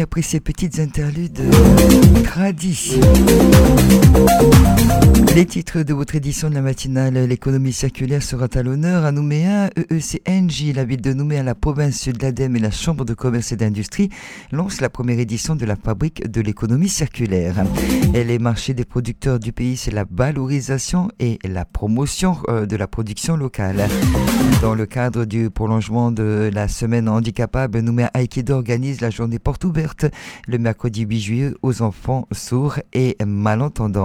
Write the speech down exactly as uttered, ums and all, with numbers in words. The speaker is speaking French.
après ces petites interludes tradis. Les titres de votre édition de la matinale, l'économie circulaire sera à l'honneur à Nouméa. E E C N J, la ville de Nouméa, la province de l'A D E M et la Chambre de commerce et d'industrie lancent la première édition de la fabrique de l'économie circulaire. Et les marchés des producteurs du pays, c'est la valorisation et la promotion de la production locale. Dans le cadre du prolongement de la semaine handicapable, Nouméa Aïkido organise la journée porte ouverte le mercredi huit juillet aux enfants sourds et malentendants.